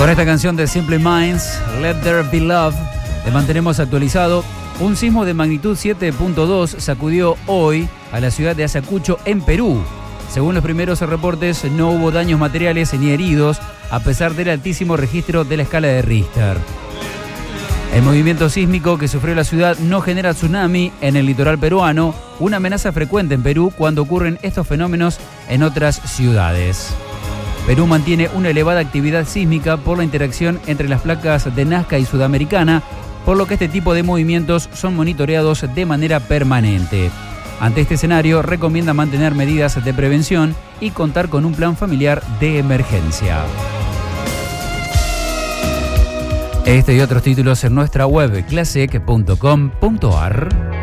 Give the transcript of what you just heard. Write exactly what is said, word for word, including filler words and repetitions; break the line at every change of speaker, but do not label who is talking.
Con esta canción de Simple Minds, Let There Be Love, te mantenemos actualizado. Un sismo de magnitud siete punto dos sacudió hoy a la ciudad de Ayacucho, en Perú. Según los primeros reportes, no hubo daños materiales ni heridos, a pesar del altísimo registro de la escala de Richter. El movimiento sísmico que sufrió la ciudad no genera tsunami en el litoral peruano, una amenaza frecuente en Perú cuando ocurren estos fenómenos en otras ciudades. Perú mantiene una elevada actividad sísmica por la interacción entre las placas de Nazca y Sudamericana, por lo que este tipo de movimientos son monitoreados de manera permanente. Ante este escenario, recomienda mantener medidas de prevención y contar con un plan familiar de emergencia. Este y otros títulos en nuestra web classec punto com punto ar.